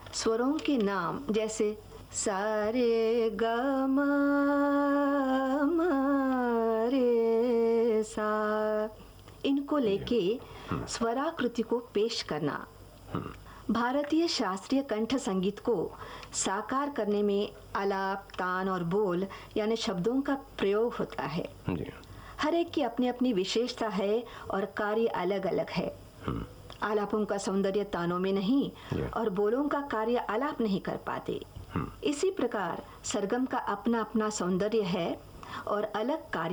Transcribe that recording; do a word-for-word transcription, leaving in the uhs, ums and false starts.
स्वरों के नाम जैसे सा रे ग म म रे सा, इनको लेके स्वराकृति को पेश करना। भारतीय शास्त्रीय कंठ संगीत को साकार करने में आलाप, तान और बोल यानी शब्दों का प्रयोग होता है जी। हर एक की अपनी अपनी विशेषता है और कार्य अलग अलग है। आलापों का सौंदर्य तानों में नहीं और बोलों का कार्य आलाप नहीं कर पाते। इसी प्रकार सरगम का अपना अपना सौंदर्य है और अलग कार्य